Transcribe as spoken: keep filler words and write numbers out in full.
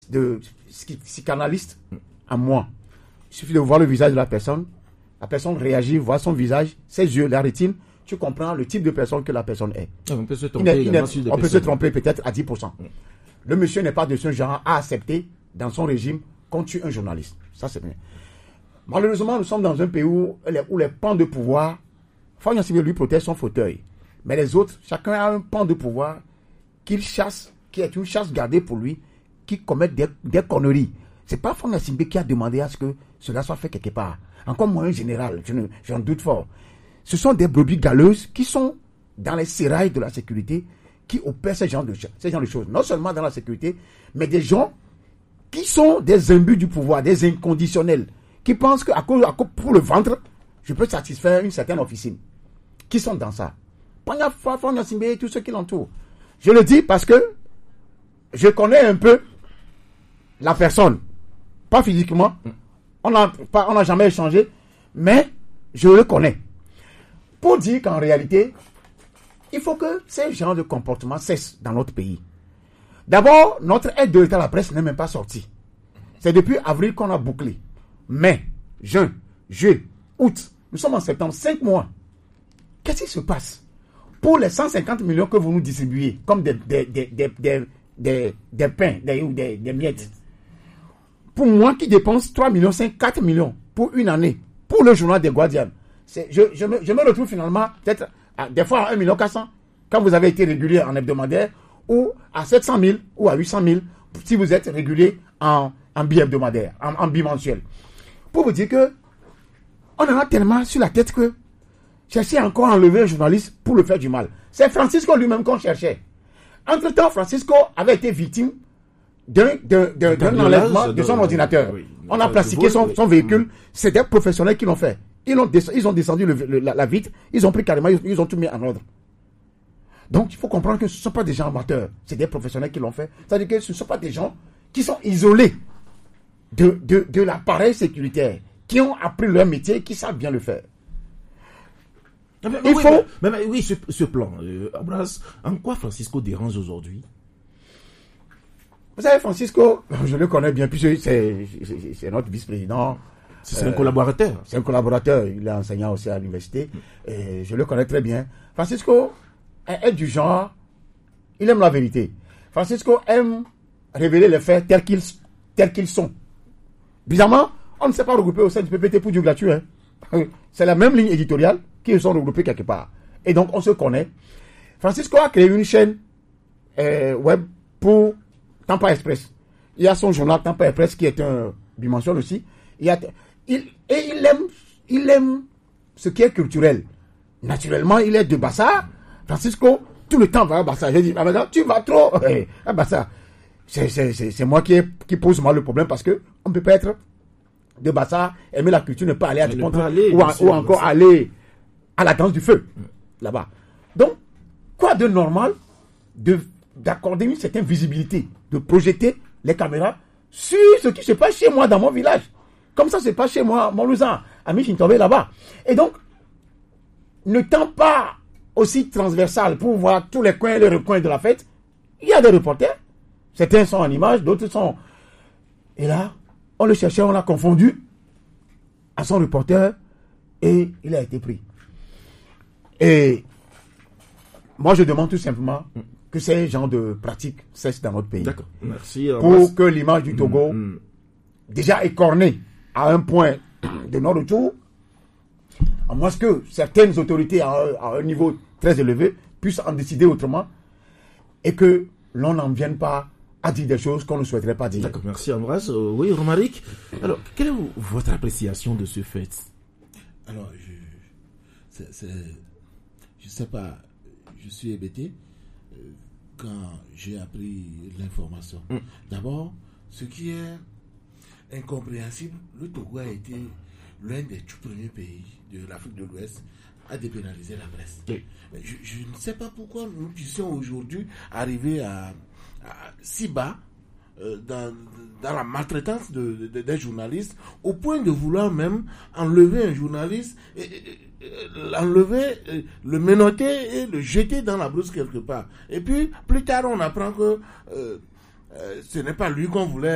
de psychanalyste en moi. Il suffit de voir le visage de la personne. La personne réagit, voit son visage, ses yeux, la rétine. Tu comprends le type de personne que la personne est. On peut se tromper, il est, il est, on peut se tromper peut-être à dix pour cent. Mm. Le monsieur n'est pas de ce genre à accepter dans son régime qu'on tue un journaliste. Ça, c'est bien. Malheureusement, nous sommes dans un pays où les, où les pans de pouvoir, Fagna Civil lui protège son fauteuil. Mais les autres, chacun a un pan de pouvoir qu'il chasse, qui est une chasse gardée pour lui, qui commet des, des conneries. C'est pas Fagna Civil qui a demandé à ce que cela soit fait quelque part. Encore moins un général, je ne, j'en doute fort. Ce sont des brebis galeuses qui sont dans les sérails de la sécurité, qui opèrent ce genre de, ce genre de choses. Non seulement dans la sécurité, mais des gens qui sont des imbus du pouvoir, des inconditionnels, qui pensent qu'à cause, à cause pour le ventre, je peux satisfaire une certaine officine. Qui sont dans ça. Panya Fagna Civil et tous ceux qui l'entourent. Je le dis parce que je connais un peu la personne. Pas physiquement. On n'a pas, on n'a jamais échangé, mais je le connais. Pour dire qu'en réalité, il faut que ces genres de comportements cessent dans notre pays. D'abord, notre aide de l'État à la presse n'est même pas sortie. C'est depuis avril qu'on a bouclé. Mai, juin, juillet, août, nous sommes en septembre, cinq mois. Qu'est-ce qui se passe? Pour les cent cinquante millions que vous nous distribuez, comme des, des, des, des, des, des, des pains, des, des, des miettes, pour moi qui dépense trois millions cinq, quatre millions pour une année, pour le journal des Guardians, c'est, je, je, me, je me retrouve finalement peut-être à, des fois à un million quatre cents quand vous avez été régulier en hebdomadaire, ou à sept cent mille ou à huit cent mille si vous êtes régulier en, en bi-hebdomadaire, en, en bimensuel. Pour vous dire que on en a tellement sur la tête que chercher encore à enlever un journaliste pour le faire du mal. C'est Francisco lui-même qu'on cherchait. Entre-temps, Francisco avait été victime d'un, d'un, d'un, d'un enlèvement de son ordinateur. Oui, on a plastiqué son, son véhicule. Mmh. C'est des professionnels qui l'ont fait. Ils ont, descendu, ils ont descendu le, le, la, la vitre, ils ont pris carrément, ils, ils ont tout mis en ordre. Donc, il faut comprendre que ce ne sont pas des gens amateurs, c'est des professionnels qui l'ont fait. C'est-à-dire que ce ne sont pas des gens qui sont isolés de, de, de l'appareil sécuritaire, qui ont appris leur métier, qui savent bien le faire. Mais, mais, il oui, faut... Mais, mais, oui, ce, ce plan, euh, Ambroise, en quoi Francisco dérange aujourd'hui? Vous savez, Francisco, je le connais bien, puisque c'est, c'est, c'est notre vice-président. C'est euh, un collaborateur. C'est un collaborateur. Il est enseignant aussi à l'université. Et je le connais très bien. Francisco est, est du genre, il aime la vérité. Francisco aime révéler les faits tels qu'ils, tels qu'ils sont. Bizarrement, on ne s'est pas regroupé au sein du P P T pour du gratuit. Hein. C'est la même ligne éditoriale qui sont regroupés quelque part. Et donc, on se connaît. Francisco a créé une chaîne euh, web pour Tampa Express. Il y a son journal Tampa Express qui est un bimensuel aussi. Il y a, il, et il aime, il aime ce qui est culturel. Naturellement, il est de Bassa. Francisco, tout le temps va à Bassa. J'ai dit, ah, mais tu vas trop à Bassa. C'est, c'est, c'est, c'est moi qui, est, qui pose moi le problème parce que on ne peut pas être de Bassa, aimer la culture, ne pas aller à du contre, ou, a, ou encore aller à la danse du feu, là-bas. Donc, quoi de normal de, d'accorder une certaine visibilité, de projeter les caméras sur ce qui se passe chez moi dans mon village. Comme ça se passe chez moi, Montlousan, à Michintobe, là-bas. Et donc, ne tant pas aussi transversal pour voir tous les coins et les recoins de la fête, il y a des reporters. Certains sont en image, d'autres sont... Et là, on le cherchait, on l'a confondu à son reporter et il a été pris. Et moi, je demande tout simplement que ces genres de pratiques cessent dans notre pays. D'accord. Merci. Pour merci. Que l'image du Togo, mmh, mmh. déjà écornée à un point de non-retour, à moins que certaines autorités à un, à un niveau très élevé puissent en décider autrement et que l'on n'en vienne pas à dire des choses qu'on ne souhaiterait pas dire. D'accord, merci Ambroise. Euh, oui, Romaric, alors, quelle est votre appréciation de ce fait? Alors, je c'est, c'est, je sais pas, je suis hébété euh, quand j'ai appris l'information. Mm. D'abord, ce qui est incompréhensible, le Togo a été l'un des tout premiers pays de l'Afrique de l'Ouest à dépénaliser la presse. Oui. Je, je ne sais pas pourquoi nous puissions aujourd'hui arriver à si bas euh, dans, dans la maltraitance de, de, des journalistes, au point de vouloir même enlever un journaliste, et, et, et, l'enlever, et, le menotter et le jeter dans la brousse quelque part. Et puis, plus tard, on apprend que euh, euh, ce n'est pas lui qu'on voulait